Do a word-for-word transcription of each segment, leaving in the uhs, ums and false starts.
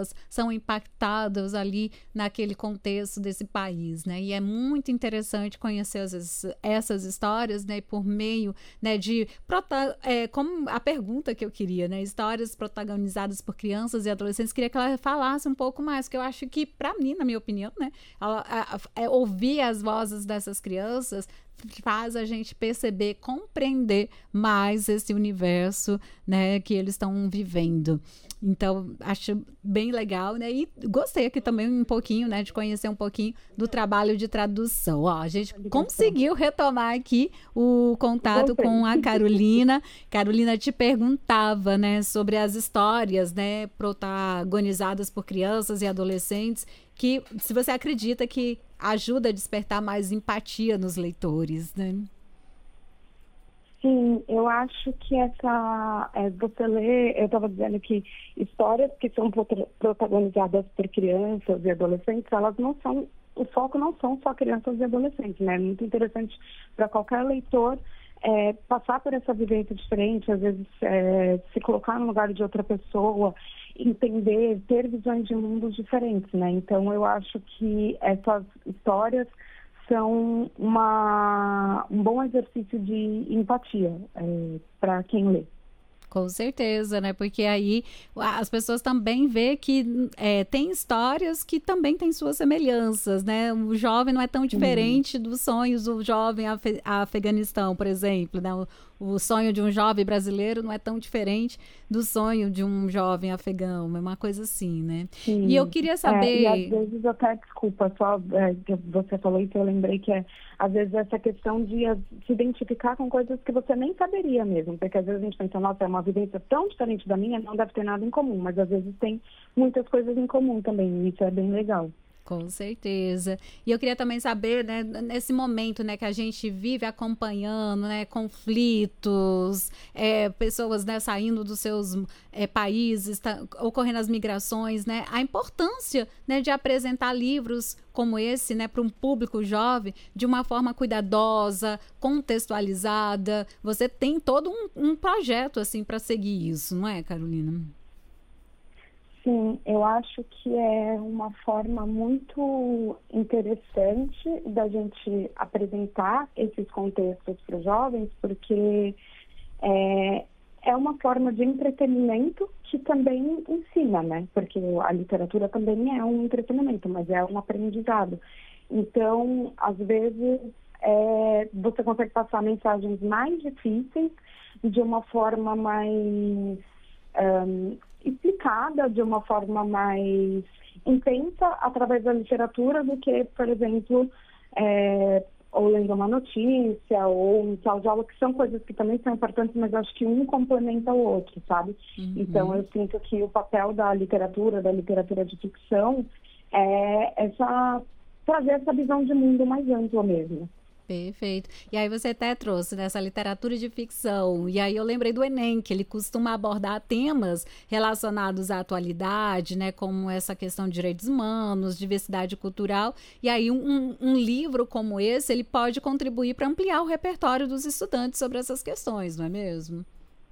pessoas são impactadas ali naquele contexto desse país, né? E é muito interessante conhecer as, essas histórias, né? Por meio, né, de prota- é, como a pergunta que eu queria, né? Histórias protagonizadas por crianças e adolescentes. Queria que ela falasse um pouco mais, porque eu acho que, para mim, na minha opinião, né, ela, a, a, é, ouvir as vozes dessas crianças faz a gente perceber, compreender mais esse universo, né, que eles estão vivendo. Então, acho bem legal, né? E gostei aqui também um pouquinho, né, de conhecer um pouquinho do trabalho de tradução. Ó, a gente conseguiu retomar aqui o contato com a Carolina. Carolina te perguntava, né, sobre as histórias, né, protagonizadas por crianças e adolescentes, que se você acredita que ajuda a despertar mais empatia nos leitores, né? Sim, eu acho que essa, é, você lê, eu estava dizendo que histórias que são protagonizadas por crianças e adolescentes, elas não são, o foco não são só crianças e adolescentes, né? É muito interessante para qualquer leitor é, passar por essa vivência diferente, às vezes é, se colocar no lugar de outra pessoa, entender, ter visões de mundos diferentes, né? Então, eu acho que essas histórias são uma, um bom exercício de empatia é, para quem lê. Com certeza, né? Porque aí as pessoas também vê que é, tem histórias que também têm suas semelhanças, né? O jovem não é tão diferente dos sonhos do jovem Afe- Afeganistão, por exemplo, né? O, o sonho de um jovem brasileiro não é tão diferente do sonho de um jovem afegão, é uma coisa assim, né? Sim. E eu queria saber... É, e às vezes até, desculpa, só é, que você falou isso, eu lembrei que é, às vezes, essa questão de as, se identificar com coisas que você nem saberia mesmo, porque às vezes a gente pensa, nossa, é uma vivência tão diferente da minha, não deve ter nada em comum, mas às vezes tem muitas coisas em comum também, e isso é bem legal. Com certeza. E eu queria também saber, né, nesse momento, né, que a gente vive acompanhando, né, conflitos, é, pessoas, né, saindo dos seus é, países, tá, ocorrendo as migrações, né, a importância, né, de apresentar livros como esse, né, para um público jovem de uma forma cuidadosa, contextualizada. Você tem todo um, um projeto assim para seguir isso, não é, Carolina? Sim, eu acho que é uma forma muito interessante da gente apresentar esses contextos para os jovens, porque é, é uma forma de entretenimento que também ensina, né? Porque a literatura também é um entretenimento, mas é um aprendizado. Então, às vezes, é, você consegue passar mensagens mais difíceis de uma forma mais... Um, explicada de uma forma mais intensa através da literatura do que, por exemplo, é, ou lendo uma notícia ou um tal de aula, que são coisas que também são importantes, mas acho que um complementa o outro, sabe? Uhum. Então, eu sinto que o papel da literatura, da literatura de ficção, é essa, trazer essa visão de mundo mais ampla mesmo. Perfeito. E aí você até trouxe nessa literatura de ficção, e aí eu lembrei do Enem, que ele costuma abordar temas relacionados à atualidade, né, como essa questão de direitos humanos, diversidade cultural, e aí um, um livro como esse, ele pode contribuir para ampliar o repertório dos estudantes sobre essas questões, não é mesmo?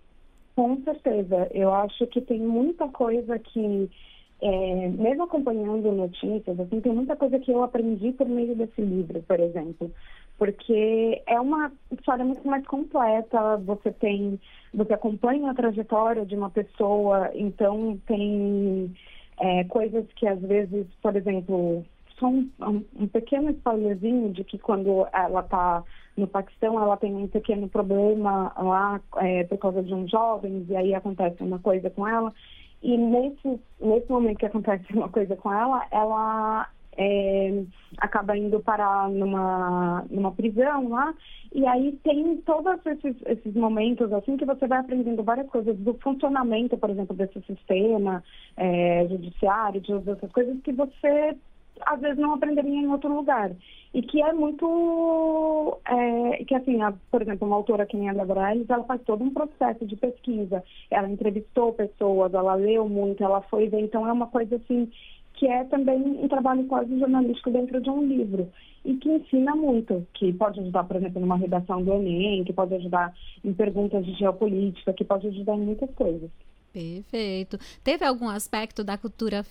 Com certeza. Eu acho que tem muita coisa que, é, mesmo acompanhando notícias, assim, tem muita coisa que eu aprendi por meio desse livro, por exemplo. Porque é uma história muito mais completa, você tem, você acompanha a trajetória de uma pessoa, então tem é, coisas que às vezes, por exemplo, são um, um pequeno spoilerzinho de que quando ela está no Paquistão, ela tem um pequeno problema lá é, por causa de uns jovens, e aí acontece uma coisa com ela, e nesse, nesse momento que acontece uma coisa com ela, ela... É, acaba indo parar numa, numa prisão lá, e aí tem todos esses, esses momentos assim que você vai aprendendo várias coisas do funcionamento, por exemplo, desse sistema é, judiciário, de todas essas coisas que você às vezes não aprenderia em outro lugar. E que é muito... É, que assim, a, por exemplo, uma autora que nem a Débora Ellis, ela faz todo um processo de pesquisa. Ela entrevistou pessoas, ela leu muito, ela foi ver. Então é uma coisa assim que é também um trabalho quase jornalístico dentro de um livro e que ensina muito, que pode ajudar, por exemplo, numa redação do Enem, que pode ajudar em perguntas de geopolítica, que pode ajudar em muitas coisas. Perfeito. Teve algum aspecto da cultura